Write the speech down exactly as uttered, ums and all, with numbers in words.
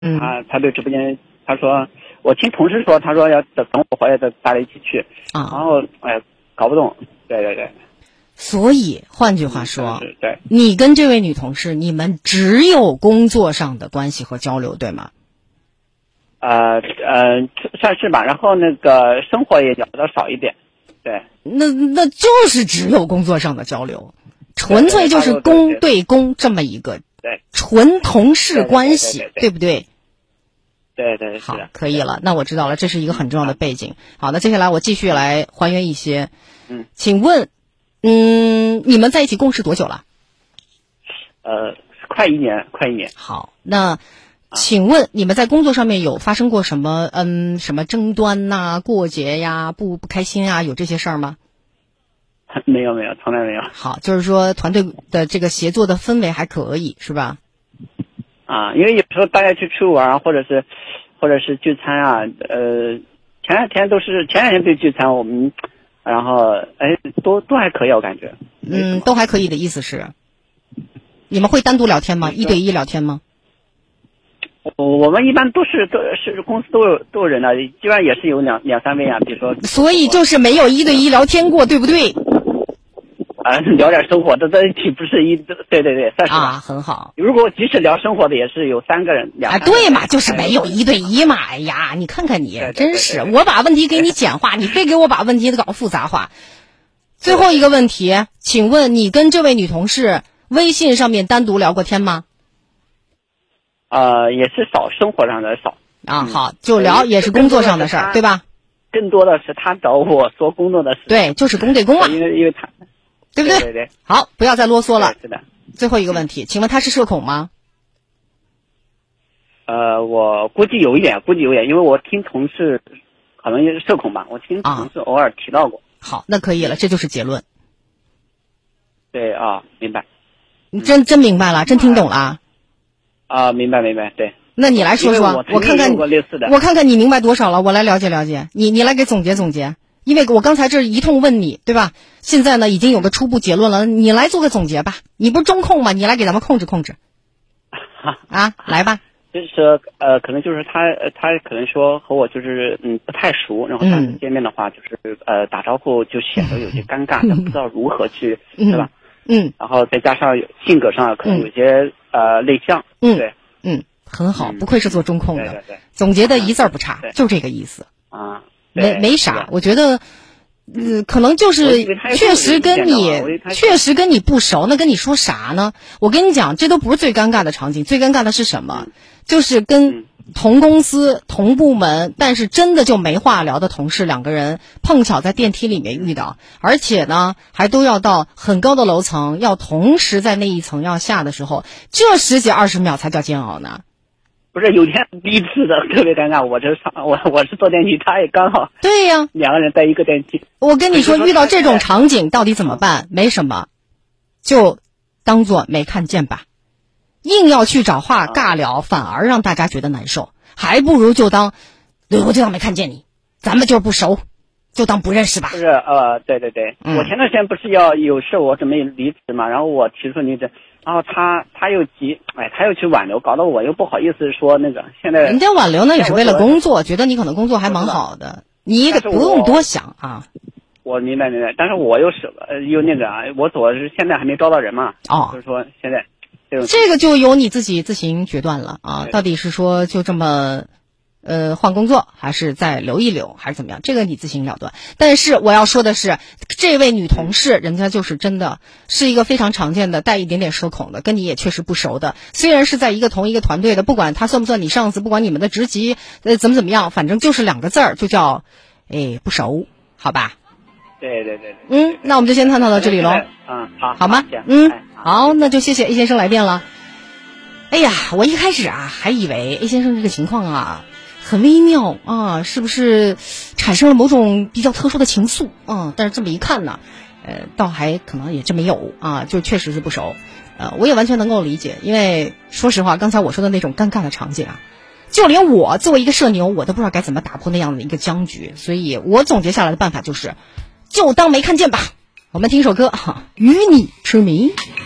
嗯， 他他对直播间，他说我听同事说，他说要等等我回来的大家一起去啊， 然后哎搞不懂，对对对。 所以换句话说， 嗯、对， 你跟这位女同事，你们只有工作上的关系和交流，对吗？ 呃呃，算是吧。然后那个生活也聊得少一点，对。 那那就是只有工作上的交流，纯粹就是公对公这么一个对纯同事关系， 对对对对对对不对？ 对对， 好，可以了。那我知道了，这是一个很重要的背景。好，那接下来我继续来还原一些。 嗯， 请问，嗯，你们在一起共事多久了？ 呃，快一年，快一年。 好，那请问你们在工作上面有发生过什么嗯什么争端呐、过节呀、不不开心啊，有这些事儿吗？ 没有没有，从来没有。 好，就是说团队的这个协作的氛围还可以，是吧？ 啊，因为有时候大家去出去玩，或者是或者是聚餐啊，呃，前两天都是前两天对聚餐，我们然后哎都都还可以，我感觉。 嗯，都还可以的意思是，你们会单独聊天吗？一对一聊天吗？ 我我们一般都是都是公司都有都有人的，基本上也是有两两三位啊，比如说。 所以就是没有一对一聊天过，对不对？ 啊，聊点生活，这在一起不是一对对对，算是啊，很好。 如果即使聊生活的，也是有三个人两。 啊，对嘛，就是没有一对一嘛。哎呀，你看看你，真是，我把问题给你简化，你非给我把问题搞复杂化。最后一个问题，请问你跟这位女同事微信上面单独聊过天吗？ 呃，也是少，生活上的少。 啊，好，就聊也是工作上的事儿，对吧？ 更多的是他找我说工作的事。 对，就是公对公嘛。 因为因为他。 对不对？ 对对对。 好，不要再啰嗦了。 是的。 最后一个问题，请问他是社恐吗？ 呃，我估计有一点，估计有一点，因为我听同事可能也是社恐吧，我听同事偶尔提到过。 啊、好，那可以了，这就是结论。 对啊，明白。 你真真明白了，真听懂了。 啊，明白明白，对。 那你来说说，我看看，我看看你明白多少了，我来了解了解。你你来给总结总结。因为我刚才这一通问你，对吧？现在呢已经有个初步结论了，你来做个总结吧。你不是中控吗？你来给咱们控制控制。啊，来吧。 就是说，呃，可能就是他，他可能说和我就是嗯不太熟，然后当时见面的话，就是、嗯、呃打招呼就显得有些尴尬，但、嗯、不知道如何去， 嗯、 对吧？ 嗯。 然后再加上性格上可能有些、嗯、呃内向， 嗯， 对， 嗯，很好，不愧是做中控的， 对对对， 总结的一字儿不差，就这个意思。 啊。 没没啥，我觉得，呃，可能就是确实跟你确实跟你不熟，那跟你说啥呢？我跟你讲，这都不是最尴尬的场景，最尴尬的是什么？就是跟同公司、同部门，但是真的就没话聊的同事两个人碰巧在电梯里面遇到，而且呢，还都要到很高的楼层，要同时在那一层要下的时候，这十几二十秒才叫煎熬呢。 不是有天第一次的特别尴尬，我这上我我是坐电梯，他也刚好对呀， 两个人在一个电梯。 我跟你说，遇到这种场景到底怎么办？没什么，就当做没看见吧。硬要去找话尬聊，反而让大家觉得难受，还不如就当，我就当没看见你，咱们就是不熟，就当不认识吧。 不是呃，对对对，嗯、我前段时间不是要有事，我准备离职嘛，然后我提出离职。然后他他又急，哎，他又去挽留，搞得我又不好意思说那个。现在人家挽留那也是为了工作，觉得你可能工作还蛮好的，你也不用多想啊。 我明白明白，但是我又是呃又那个啊，我主要是现在还没招到人嘛， 哦， 就是说现在这种这个就由你自己自行决断了啊，到底是说就这么。呃，换工作还是再留一留，还是怎么样？这个你自行了断。但是我要说的是，这位女同事，人家就是真的是一个非常常见的带一点点社恐的，跟你也确实不熟的。虽然是在一个同一个团队的，不管他算不算你上司，不管你们的职级呃怎么怎么样，反正就是两个字儿，就叫哎不熟，好吧？ 对对对对。 嗯，那我们就先探讨到这里喽。 嗯，好， 好吗？嗯，好，那就谢谢 A 先生来电了。哎呀，我一开始啊还以为 A 先生这个情况啊。很微妙啊，是不是产生了某种比较特殊的情愫啊？但是这么一看呢，呃，倒还可能也真没有啊，就确实是不熟。呃，我也完全能够理解，因为说实话，刚才我说的那种尴尬的场景啊，就连我作为一个社牛，我都不知道该怎么打破那样的一个僵局。所以我总结下来的办法就是，就当没看见吧。我们听首歌哈，与你痴迷。